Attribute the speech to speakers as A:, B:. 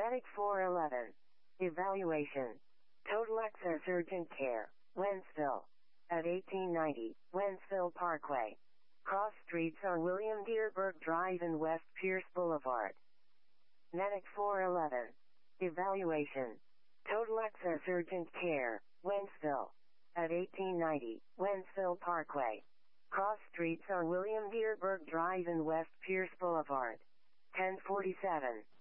A: Medic 411. Evaluation. Total Access Urgent Care, Wentzville. At 1890, Wentzville Parkway. Cross streets on William Dearborn Drive and West Pierce Boulevard. Medic 411. Evaluation. Total Access Urgent Care, Wentzville. At 1890, Wentzville Parkway. Cross streets on William Dearborn Drive and West Pierce Boulevard. 1047.